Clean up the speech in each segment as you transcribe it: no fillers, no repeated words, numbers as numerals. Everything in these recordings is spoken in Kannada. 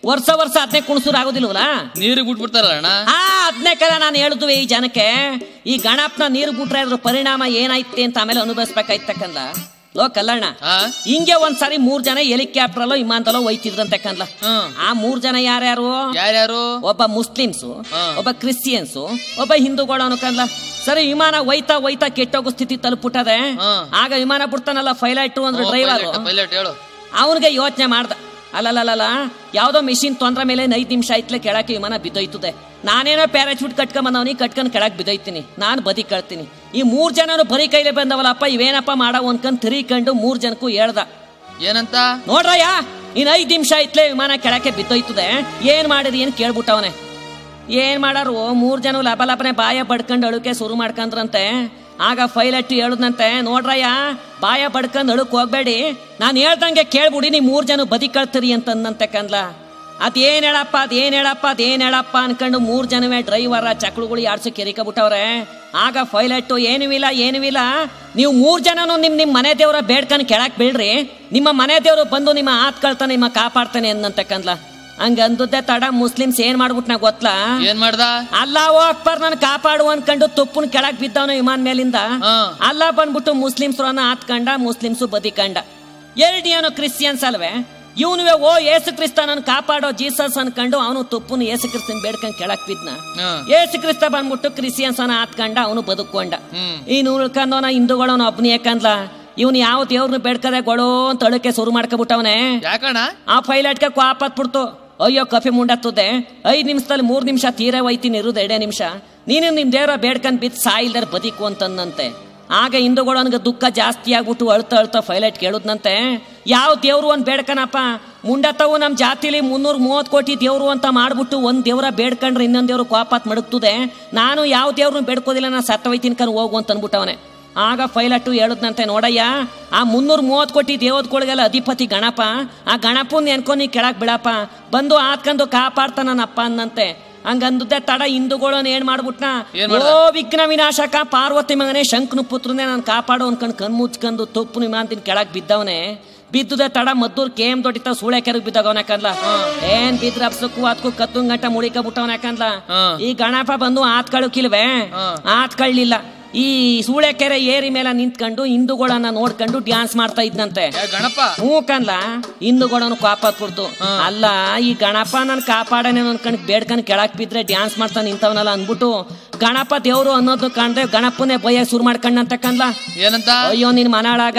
ವರ್ಷ ಅದನ್ನೇ ಕುಣಿಸೂರ್ ಆಗೋದಿಲ್ವಲ್ಲ, ನೀರಿಗೆ ಬಿಟ್ಬಿಡ್ತಾರಲ್ಲ ಅಣ್ಣ. ಅದನ್ನೇ ಕಲ ನಾನು ಹೇಳುದುವೆ ಈ ಜನಕ್ಕೆ. ಈ ಗಣಪನ ನೀರು ಬಿಟ್ರೆ ಅದ್ರ ಪರಿಣಾಮ ಏನಾಯ್ತೆ ಅಂತ ಆಮೇಲೆ ಅನುಭವಿಸ್ಬೇಕಾಯ್ತಕ್ಕಂದ. ಲೋ ಕಲ್ಲಣ್ಣ, ಹಿಂಗೆ ಒಂದ್ಸರಿ 3 ಜನ ಹೆಲಿಕಾಪ್ಟರ್ ಅಲ್ಲೋ ವಿಮಾನದಲ್ಲೋ ಒಯ್ತಿದ್ರಂತೆ ಕನ್ಲ. ಆ 3 ಜನ ಯಾರ್ಯಾರು? ಒಬ್ಬ ಮುಸ್ಲಿಮ್ಸು, ಒಬ್ಬ ಕ್ರಿಶ್ಚಿಯನ್ಸು, ಒಬ್ಬ ಹಿಂದೂಗಳು ಅನ್ಕಂದ್ಲ. ಸರಿ, ವಿಮಾನ ಒಯ್ತಾ ಕೆಟ್ಟೋಗೋ ಸ್ಥಿತಿ ತಲುಪಿಟ್ಟದೆ. ಆಗ ವಿಮಾನ ಬಿಡ್ತಾನಲ್ಲ ಪೈಲಟ್ ಅಂದ್ರೆ ಡ್ರೈವರ್, ಅವನಿಗೆ ಯೋಚನೆ ಮಾಡ್ದ, ಅಲ್ಲಲ್ಲ ಯಾವ್ದೋ ಮಿಷಿನ್ ತೊಂದ್ರೆ ಮೇಲೆ 5 ನಿಮಿಷ ಆಯ್ತಲೆ ಕೆಳಕ್ಕೆ ವಿಮಾನ ಬಿದ್ದೋಯ್ತದೆ. ನಾನೇನೋ ಪ್ಯಾರಾಚೂಟ್ ಕಟ್ಕೊಂಬಂದವನಿಗೆ ಕಟ್ಕೊಂಡು ಕೆಳಗೆ ಬಿದ್ದೋಯ್ತೀನಿ, ನಾನು ಬದಿ ಕಳ್ತೀನಿ. ಈ 3 ಜನನು ಬರೀ ಕೈಲೇ ಬಂದವಲ್ಲಪ್ಪ, ಇವೇನಪ್ಪ ಮಾಡವ ಅನ್ಕೊಂಡ್ ತಿರಿಕೊಂಡು 3 ಜನಕ್ಕೂ ಹೇಳ್ದ. ಏನಂತ? ನೋಡ್ರಯ್ಯ, ಇನ್ 5 ನಿಮಿಷ ಆಯ್ತಲೆ ವಿಮಾನ ಕೆಳಕ್ಕೆ ಬಿದ್ದೋಯ್ತದೆ, ಏನ್ ಮಾಡಿರಿ ಏನ್ ಕೇಳ್ಬಿಟ್ಟವನೆ. ಏನ್ ಮಾಡಾರು 3 ಜನ ಲಪನೆ ಬಾಯ ಬಡ್ಕೊಂಡು ಅಳುಕೆ ಶುರು ಮಾಡ್ಕೊಂಡ್ರಂತೆ. ಆಗ ಪೈಲಟ್ ಹೇಳುದಂತೆ, ನೋಡ್ರಯ್ಯ ಬಾಯ ಬಡ್ಕೊಂಡ್ ಅಳುಕ್ ಹೋಗ್ಬೇಡಿ, ನಾನು ಹೇಳ್ದಂಗೆ ಕೇಳ್ಬಿಡಿ, ನೀವು 3 ಜನ ಬದಿ ಕಳ್ತೀರಿ ಅಂತಂದಂತೆ ಕನ್ಲ. ಅದೇನ್ ಹೇಳಪ್ಪ ಅನ್ಕೊಂಡು 3 ಜನವೇ ಡ್ರೈವರ ಚಕ್ಳುಗಳು ಯಾಡ್ಸು ಕೆರಿಕಬಿಟ್ಟವ್ರೆ. ಆಗ ಪೈಲಟ್ ಏನೂ ಇಲ್ಲ, ನೀವು 3 ಜನನು ನಿಮ್ ಮನೆ ದೇವ್ರ ಬೇಡ್ಕೊಂಡು ಕೆಳಕ್ ಬೀಳ್ರಿ, ನಿಮ್ಮ ಮನೆ ದೇವ್ರು ಬಂದು ನಿಮ್ಮ ಆತ್ಕಳ್ತಾನೆ, ನಿಮ್ಮ ಕಾಪಾಡ್ತಾನೆ ಅನ್ನಂತೆ ಕನ್ಲ. ಹಂಗ ಅಂದದ್ದೆ ತಡ ಮುಸ್ಲಿಮ್ಸ್ ಏನ್ ಮಾಡ್ಬಿಟ್ನ ಗೊತ್ತಾ? ಏನ್ ಮಾಡ್ದ? ಅಲ್ಲಾಹು ಅಕ್ಬರ್ ನನ್ ಕಾಪಾಡು ಅನ್ಕೊಂಡು ತುಪ್ಪನ್ ಕೆಳಕ್ ಬಿದ್ದವನ ವಿಮಾನ ಮೇಲಿಂದ. ಅಲ್ಲ ಬಂದ್ಬಿಟ್ಟು ಮುಸ್ಲಿಮ್ಸ್ ಆತ್ಕಂಡ, ಮುಸ್ಲಿಮ್ಸು ಬದಿಕಂಡ. ಎರಡೇನು ಕ್ರಿಶ್ಚಿಯನ್ಸ್ ಅಲ್ವೇ, ಇವನುವೆ ಓ ಏಸು ಕ್ರಿಸ್ತ ನನ್ ಕಾಪಾಡೋ ಜೀಸಸ್ ಅನ್ಕೊಂಡು ಅವನು ತುಪ್ಪನ ಏಸು ಕ್ರಿಸ್ತನ್ ಬೇಡ್ಕೊಂಡ್ ಕೆಳಕ್ ಬಿದ್ನ. ಏಸು ಕ್ರಿಸ್ತ ಬಂದ್ಬಿಟ್ಟು ಕ್ರಿಶ್ಚಿಯನ್ಸ್ ಆತ್ಕಂಡ, ಅವನು ಬದುಕೊಂಡ. ಇನ್ನು ಉಳ್ಕೊಂಡವನ ಹಿಂದೂಗಳವನ ಒಬ್ನೇ ಕಂದ್ಲ. ಇವನು ಯಾವ ದೇವ್ರನ್ನ ಬೇಡ್ಕದೆ ಗೊಳೋ ಅಂತ ಅಳಕೆ ಶುರು ಮಾಡ್ಕೊಬಿಟ್ಟವನೆ. ಆ ಪೈಲಟ್ಗೆ ಕ್ವಾಪತ್ಬಿಡ್ತು, ಅಯ್ಯೋ ಕಫಿ ಮುಂಡತ್ತದೆ, 5 ನಿಮಿಷದಲ್ಲಿ 3 ನಿಮಿಷ ತೀರ ಒಯ್ತೀನಿ, ಇರುದು 2 ನಿಮಿಷ, ನೀನು ನಿಮ್ ದೇವ್ರ ಬೇಡ್ಕೊಂಡ್ ಬಿದ್ದು ಸಾಯಿಲ್ದಾರ ಬದಿಕು ಅಂತಂದಂತೆ. ಆಗ ಹಿಂದೂಗಳವನ್ಗೆ ದುಃಖ ಜಾಸ್ತಿ ಆಗ್ಬಿಟ್ಟು ಅಳ್ತಾ ಪೈಲಟ್ ಕೇಳುದ್ನಂತೆ, ಯಾವ ದೇವ್ರು ಒಂದ್ ಬೇಡ್ಕನಪ್ಪ, ಮುಂಡತ್ತವು ನಮ್ ಜಾತಿಲಿ 330 ಕೋಟಿ ದೇವ್ರು ಅಂತ ಮಾಡ್ಬಿಟ್ಟು ಒಂದ್ ದೇವ್ರ ಬೇಡ್ಕೊಂಡ್ರೆ ಇನ್ನೊಂದ್ ದೇವ್ರು ಕ್ವಾಪತ್ ಮಡಗ್ತದೆ, ನಾನು ಯಾವ ದೇವ್ರನ್ನ ಬೇಡ್ಕೋದಿಲ್ಲ, ನಾನು ಸತ್ತವೈತೀನಿ ಕನ್ ಹೋಗು ಅಂತ ಅನ್ಬಿಟ್ಟವನೆ. ಆಗ ಪೈಲಟ್ಟು ಹೇಳುದ್ನಂತೆ, ನೋಡಯ್ಯ ಆ 330 ಕೋಟಿ ದೇವತೆಗಳಿಗೆಲ್ಲ ಅಧಿಪತಿ ಗಣಪ, ಆ ಗಣಪನ್ ಎನ್ಕೊಂಡು ಕೆಳಕ್ ಬಿಡಪ್ಪ, ಬಂದು ಆತ್ಕೊಂಡು ಕಾಪಾಡ್ತಾನಪ್ಪ ಅನ್ನಂತೆ. ಹಂಗಂದುದೇ ತಡ ಹಿಂದೂಗಳನ್ನ ಏನ್ ಮಾಡ್ಬಿಟ್ನ, ಓ ವಿಘ್ನ ವಿನಾಶಕ ಪಾರ್ವತಿ ಮಗನೇ ಶಂಕನ ಪುತ್ರನೇ ನಾನು ಕಾಪಾಡು ಅನ್ಕೊಂಡ್ ಕಣ್ಮುಚ್ಕೊಂಡು ತುಪ್ಪು ವಿಮಾನದಿಂದ ಕೆಳಕ್ ಬಿದ್ದವನೇ. ಬಿದ್ದುದೇ ತಡ ಮದ್ದೂರ್ ಕೇಮ್ ದೊಡ್ಡಿತ ಸೂಳೆ ಕೆರೆಗೆ ಬಿದ್ದವನ ಯಾಕಂದ್ಲ. ಏನ್ ಬಿದ್ರ ಅಪ್ಸಕ್ಕೂ ಅದಕ್ಕೂ ಕತ್ತು ಗಂಟ ಮುಳಿಕ ಬಿಟ್ಟವನ ಯಾಕಂದ್ಲ. ಈ ಗಣಪ ಬಂದು ಆತ್ಕಳಕಿಲ್ವೇ, ಆತ್ಕಳ್ಲಿಲ್ಲ. ಈ ಸೂಳೆಕೆರೆ ಏರಿ ಮೇಲೆ ನಿಂತ್ಕೊಂಡು ಹಿಂದೂಗಳನ್ನ ನೋಡ್ಕೊಂಡು ಡ್ಯಾನ್ಸ್ ಮಾಡ್ತಾ ಇದ್ನಂತೆ ಗಣಪ. ಹೂ ಕನ್ಲ, ಹಿಂದೂಗಳನ್ನ ಕಾಪಾತ್ ಕೊಡ್ತು. ಅಲ್ಲ, ಈ ಗಣಪ ನನ್ ಕಾಪಾಡನೆ ಅನ್ಕೊಂಡ್ ಬೇಡ್ಕೊಂಡ್ ಕೆಳಕ್ ಬಿದ್ರೆ ಡ್ಯಾನ್ಸ್ ಮಾಡ್ತಾ ನಿಂತವನಲ್ಲ ಅನ್ಬಿಟ್ಟು ಗಣಪ ದೇವ್ರು ಅನ್ನೋದು ಕಾಣ್ದೆ ಗಣಪನೇ ಭಯ ಶುರು ಮಾಡ್ಕೊಂಡಂತ ಕನ್ಲ. ಏನಂತ? ಅಯ್ಯೋ ನಿನ್ ಮನಾಳಾಗ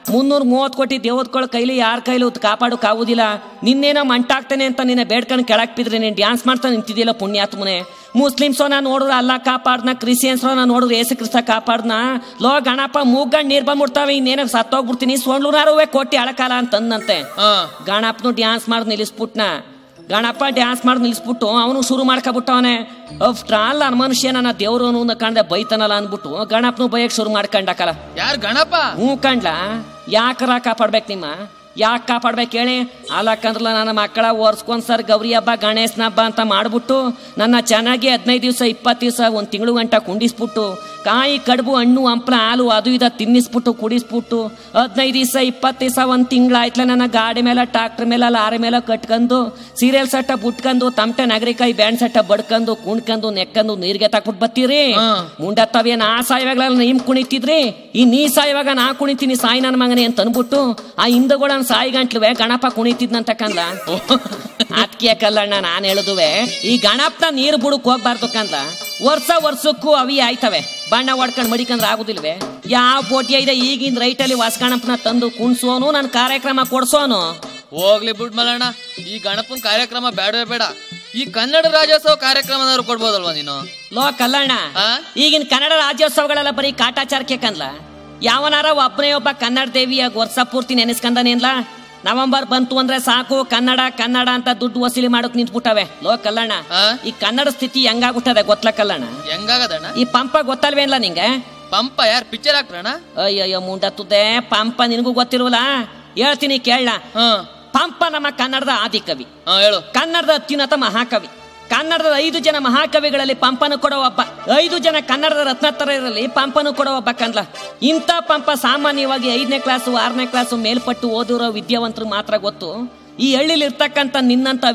330 ಕೋಟಿ ದೇವತ್ಗಳ ಕೈಲಿ ಯಾರ ಕೈಲಿ ಕಾಪಾಡಕ್ ಆಗುದಿಲ್ಲ, ನಿನ್ನೇನೋ ಮಂಟಾಗ್ತಾನೆ ಅಂತ ನಿನ್ನ ಬೇಡ್ಕೊಂಡ್ ಕೆಳಕ್ ಬಿದ್ರೆ ನೀನ್ ಡ್ಯಾನ್ಸ್ ಮಾಡ್ತಾ ನಿಂತಿದ್ಯಲ್ಲ ಪುಣ್ಯಾತ್ಮನೆ. ಮುಸ್ಲಿಮ್ಸೋನ ನೋಡಿದ್ರೆ ಅಲ್ಲ ಕಾಪಾಡ್ನ, ಕ್ರಿಶ್ಚಿಯನ್ಸ್ನ ನೋಡಿದ್ರೆ ಏಸು ಕ್ರಿಸ್ತ ಕಾಪಾಡ್ನ. ಲೋ ಗಣಪ ಮೂಗಂಡ್ ನೀರ್ ಬಂದ್ಬಿಡ್ತಾವೆ, ಇನ್ನೇನ ಸತ್ತೋಗ್ಬಿಡ್ತೀನಿ, ಸೊಂಡ್ಲುನಾರುವೆ ಕೋಟಿ ಅಳಕಾಲ ಅಂತಂದಂತೆ. ಗಣಪನು ಡ್ಯಾನ್ಸ್ ಮಾಡಿ ನಿಲ್ಲಿಸ್ಬಿಟ್ನ. ಗಣಪ ಡ್ಯಾನ್ಸ್ ಮಾಡಿ ನಿಲ್ಲಿಸ್ಬಿಟ್ಟು ಅವನು ಶುರು ಮಾಡ್ಕೊಬಿಟ್ಟವನೆ. ಅಲ್ಲ ಮನುಷ್ಯ ನನ್ನ ದೇವ್ರು ಕಂಡೆ ಬೈತಾನಲ್ಲ ಅನ್ಬಿಟ್ಟು ಗಣಪನು ಬಯಕ್ ಶುರು ಮಾಡ್ಕೊಂಡಕಲ್ಲ. ಯಾರು ಗಣಪ? ಹ್ಞೂ ಕಂಡ್ಲ. ಯಾಕರ ಕಾಪಾಡ್ಬೇಕು ನಿಮ್ಮ, ಯಾಕೆ ಕಾಪಾಡ್ಬೇಕು ಹೇಳಿ? ಅಲ್ಲಕ್ಕಂದ್ರಲ್ಲ ನನ್ನ ಮಕ್ಕಳ ವರ್ಷಕ್ಕೊಂದ್ಸರ್ ಗೌರಿ ಹಬ್ಬ ಗಣೇಶನ ಹಬ್ಬ ಅಂತ ಮಾಡ್ಬಿಟ್ಟು ನನ್ನ ಚೆನ್ನಾಗಿ 15 ದಿವಸ 20 ದಿವಸ 1 ತಿಂಗಳು ಗಂಟ ಕುಂಡಿಸ್ಬಿಟ್ಟು ಕಾಯಿ ಕಡುಬು ಹಣ್ಣು ಹಂಪ್ಲ ಹಾಲು ಅದು ಇದು ತಿನ್ನಿಸ್ಬಿಟ್ಟು ಕುಡಿಸ್ಬಿಟ್ಟು 15 ದಿವಸ 20 ದಿವಸ 1 ತಿಂಗಳಾಯ್ತಲೆ ನನ್ನ ಗಾಡಿ ಮೇಲೆ ಟ್ರಾಕ್ಟರ್ ಮೇಲೆ ಲಾರಿ ಮೇಲೆ ಕಟ್ಕೊಂಡು ಸೀರಿಯಲ್ ಸಟ್ಟ ಬುಟ್ಕೊಂಡು ತಮಟೆ ನಗರಿಕಾಯಿ ಬ್ಯಾಂಡ್ ಸಟ್ಟ ಬಡ್ಕೊಂಡು ಕುಣ್ಕೊಂಡು ನೆಕ್ಕಂದು ನೀರ್ಗೆ ತಾಕ್ಬಿಟ್ಟು ಬರ್ತೀರಿ. ಮುಂಡತ್ತವೇನ್ ಆ ಸಾಯವಾಗಲ್ಲ ನಿಮ್ ಕುಣಿತಿದ್ರಿ, ಈ ನೀ ಸಾಯವಾಗ ನಾ ಕುಣಿತೀನಿ ಸಾಯಿ ನನ್ನ ಮಗನೇ ಅಂತ ಅನ್ಬಿಟ್ಟು ಆ ಹಿಂದೂಗಳನ್ನ ಸಾಯಿ ಗಂಟ್ಲುವೆ ಗಣಪ ಕುಣಿತಿದ್ನಂತ ಕಂದ್ಲ. ಅದಕ್ಕೆ ಕಲ್ಲಣ್ಣ ನಾನ್ ಹೇಳುದುವೆ, ಈ ಗಣಪನ ನೀರು ಬುಡಕ್ ಹೋಗ್ಬಾರ್ದು ಕಂದ್ಲ. ವರ್ಷಕ್ಕೂ ಅವಿ ಆಯ್ತವೆ, ಬಣ್ಣ ಹೊಡ್ಕೊಂಡ್ ಮಡಿಕಂದ್ರೆ ಆಗುದಿಲ್ವೇ? ಯಾವ ಬೋಟಿಯ ಇದೆ ಈಗಿನ ರೈಟಲ್ಲಿ ವಾಸ್ಕಣಪ್ಪನ ತಂದು ಕುಣ್ಸೋನು, ನನ್ ಕಾರ್ಯಕ್ರಮ ಕೊಡ್ಸೋನು. ಹೋಗ್ಲಿ ಬಿಡ್ ಮಲ್ಲಣ್ಣ, ಈ ಗಣಪನ ಕಾರ್ಯಕ್ರಮ ಬೇಡವೇ ಬೇಡ, ಈ ಕನ್ನಡ ರಾಜ್ಯೋತ್ಸವ ಕಾರ್ಯಕ್ರಮದವ್ರು ಕೊಡ್ಬೋದಲ್ವಾ ನೀನು? ಲೋ ಕಲ್ಲಣ್ಣ, ಈಗಿನ ಕನ್ನಡ ರಾಜ್ಯೋತ್ಸವಗಳೆಲ್ಲ ಬರೀ ಕಾಟಾಚಾರಕ್ಕೆ ಕಂದ್ಲ. ಯಾವನಾರ ಒಬ್ಬನೇ ಒಬ್ಬ ಕನ್ನಡ ದೇವಿಯ ವರ್ಷ ಪೂರ್ತಿ ನೆನೆಸ್ಕಂದಾನೇನ್ಲ. ನವೆಂಬರ್ ಬಂತು ಅಂದ್ರೆ ಸಾಕು ಕನ್ನಡ ಅಂತ ದುಡ್ಡು ವಸೂಲಿ ಮಾಡಕ್ ನಿಂತ್ಬಿಟ್ಟವೆ. ಲೋ ಕಲ್ಲಣ್ಣ, ಈ ಕನ್ನಡ ಸ್ಥಿತಿ ಹೆಂಗಾಗ್ಬಿಟ್ಟದೆ ಗೊತ್ತಲ ಕಲ್ಲಣ್ಣ? ಹೆಂಗಾಗದಣ್ಣ? ಈ ಪಂಪ ಗೊತ್ತಲ್ವೇನ್ಲ ನಿಂಗೆ? ಪಂಪ ಯಾರು ಪಿಕ್ಚರ್ ಆಕ್ಟ್ರಣ್ಣ? ಅಯ್ಯಯ್ಯೋ ಮುಂಡತ್ತದೆ ಪಂಪ ನಿನಗೂ ಗೊತ್ತಿರುವಲ್ಲ, ಹೇಳ್ತೀನಿ ಕೇಳ. ಪಂಪ ನಮ್ಮ ಕನ್ನಡದ ಆದಿಕವಿ, ಹೇಳು. ಕನ್ನಡದ ಅತ್ಯುನ್ನತ ಮಹಾಕವಿ. ಕನ್ನಡದ 5 ಜನ ಮಹಾಕವಿಗಳಲ್ಲಿ ಪಂಪನು ಕೊಡೋ ಒಬ್ಬ, 5 ಜನ ಕನ್ನಡದ ರತ್ನತ್ತರರಲ್ಲಿ ಪಂಪನು ಕೊಡೋ ಒಬ್ಬ ಕಂದ್ಲ. ಇಂಥ ಪಂಪ ಸಾಮಾನ್ಯವಾಗಿ 5ನೇ ಕ್ಲಾಸು 6ನೇ ಕ್ಲಾಸು ಮೇಲ್ಪಟ್ಟು ಓದಿರೋ ವಿದ್ಯಾವಂತರು ಮಾತ್ರ ಗೊತ್ತು. ಈ ಹಳ್ಳಿಲಿ ಇರ್ತಕ್ಕಂಥ ನಿನ್ನಂತ